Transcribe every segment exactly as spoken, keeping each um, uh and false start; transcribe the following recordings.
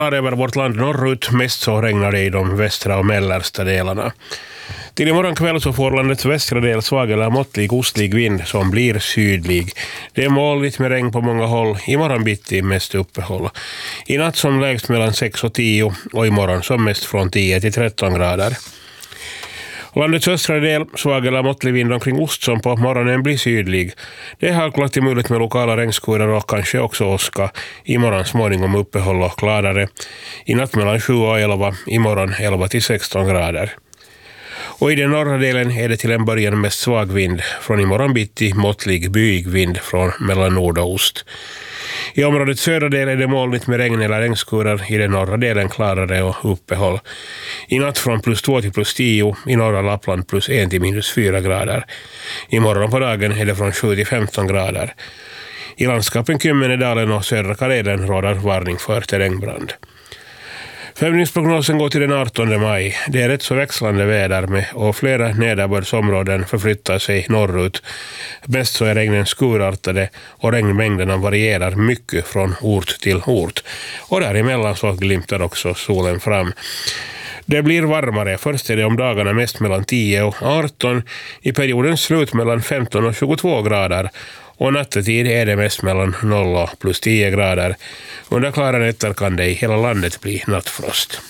Över vårt land norrut, mest så regnar det i de västra och mellersta delarna. Till imorgon kväll så får landets västra del svag eller måttlig ostlig vind som blir sydlig. Det är molnigt med regn på många håll, imorgon bitti mest uppehåll. I natt som lägst mellan sex och tio och imorgon som mest från tio till tretton grader. Landets östra del svag eller måttlig vind omkring ost som på morgonen blir sydlig. Det är halklat till möjligt med lokala regnskurar och kanske också åska. Imorgon småningom uppehåll och klarare. I natt mellan sju och elva, imorgon elva till sexton grader. Och i den norra delen är det till en början mest svag vind. Från imorgon bitti måttlig byig vind från mellan nord och ost. I områdets södra del är det molnigt med regn eller regnskurar, i den norra delen klarare och uppehåll. I natt från plus två till plus tio, i norra Lappland plus en till minus fyra grader. Imorgon på dagen är det från sju till femton grader. I landskapen Kymmenedalen och södra Karelen råder varning för terrängbrand. Femdygnsprognosen går till den artonde maj. Det är rätt så växlande väder med och flera nederbördsområden förflyttar sig norrut. Bäst så är regnen skurartade och regnmängderna varierar mycket från ort till ort. Och däremellan så glimtar också solen fram. Det blir varmare. Först är det om dagarna mest mellan tio och arton. I perioden slut mellan femton och tjugotvå grader. Och nattetid är det mest mellan noll och plus tio grader. Under klara nätter kan det i hela landet bli nattfrost.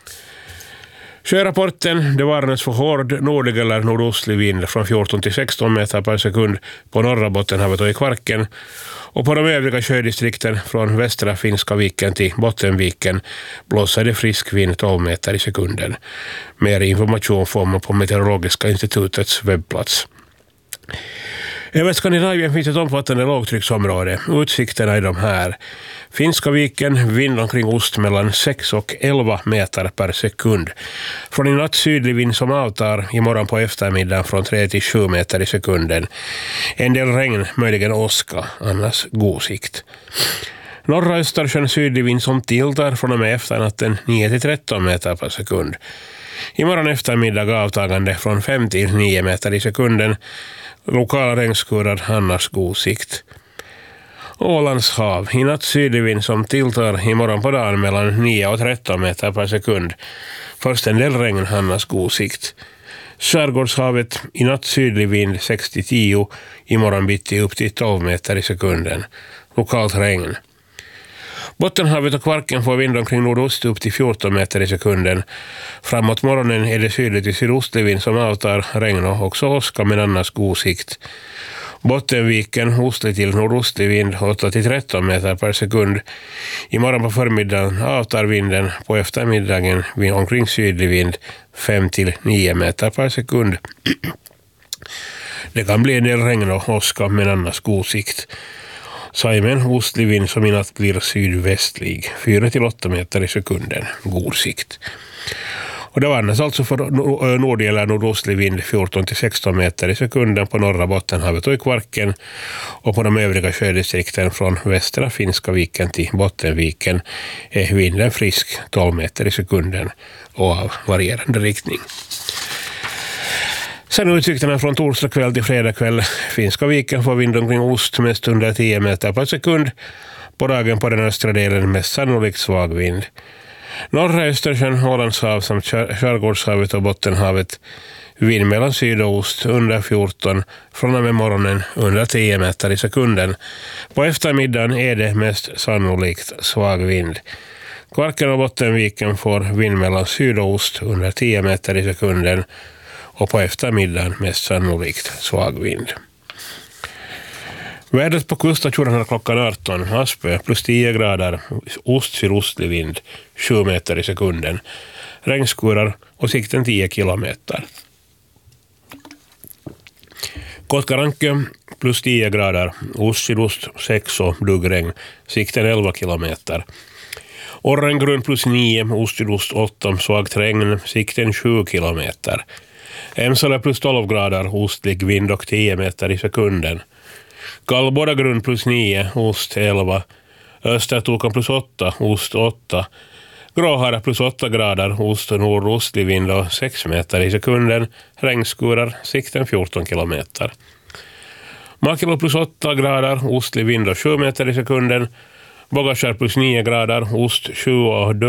Sjörapporten, det varnas för hård nordlig eller nordostlig vind från fjorton till sexton meter per sekund på norra Bottenhavet och i Kvarken. Och på de övriga sjödistrikten från västra Finska viken till Bottenviken blåser det frisk vind tolv meter i sekunden. Mer information får man på Meteorologiska institutets webbplats. Över Skandinavien finns ett omfattande lågtrycksområde. Utsikterna är de här. Finska viken, vind omkring ost mellan sex och elva meter per sekund. Från i natt sydlig vind som avtar, imorgon på eftermiddagen från tre till sju meter i sekunden. En del regn, möjligen åska, annars god sikt. Norra Östersjön sydlig vind som tilltar från och med efternatten nio till tretton meter per sekund. Imorgon eftermiddag avtagande från fem till nio meter i sekunden. Lokala regnskurar, annars god sikt. Ålands hav, i natt sydlig vind som tilltar imorgon på dagen mellan nio och tretton meter per sekund. Först en del regn, annars god sikt. Skärgårdshavet, i natt sydlig vind sex till tio, imorgon bitti upp till tolv meter i sekunden. Lokalt regn. Bottenhavet och Kvarken får vind omkring nordost upp till fjorton meter i sekunden. Framåt morgonen är det sydligt till sydostlig vind som avtar, regn och också åska men annars god sikt. Bottenviken ostlig till nordostlig vind åtta till tretton meter per sekund. Imorgon på förmiddagen avtar vinden, på eftermiddagen vid omkring sydlig vind fem till nio meter per sekund. Det kan bli en del regn och åska men annars god sikt. Saimen ostlig vind som i natt blir sydvästlig, fyra till åtta meter i sekunden, god sikt. Och det varnas alltså för nord- eller nordostlig vind fjorton till sexton meter i sekunden på norra Bottenhavet och i Kvarken, och på de övriga sjödistrikten från västra Finska viken till Bottenviken är vinden frisk tolv meter i sekunden och av varierande riktning. Sen utsikterna från torsdag kväll till fredag kväll. Finska viken får vind omkring ost mest under tio meter per sekund. På dagen på den östra delen mest sannolikt svag vind. Norra Östersjön, Ålandshav samt Skärgårdshavet och Bottenhavet. Vind mellan syd och ost under fjorton, från och med morgonen under tio meter i sekunden. På eftermiddagen är det mest sannolikt svag vind. Kvarken och Bottenviken får vind mellan syd och ost under tio meter i sekunden. Och på eftermiddagen mest sannolikt svag vind. Vädret på kuststationen klockan arton, Aspö plus tio grader, ost-sydostlig vind, sju meter i sekunden. Regnskurar och sikten tio kilometer. Kotkarankö plus tio grader, ost-sydost sex och duggregn, sikten elva kilometer. Orrengrund plus nio, ost-sydost åtta, svagt regn, sikten sju kilometer. Emsala plus tolv grader, ostlig vind och tio meter i sekunden. Kallbordagrund plus nio, ost elva. Östertokan plus åtta, ost åtta. Gråhara plus åtta grader, ost och nordostlig vind och sex meter i sekunden. Regnskurar, sikten fjorton kilometer. Makelo plus åtta grader, ostlig vind och sju meter i sekunden. Bågastjärn plus nio grader, Ost sju och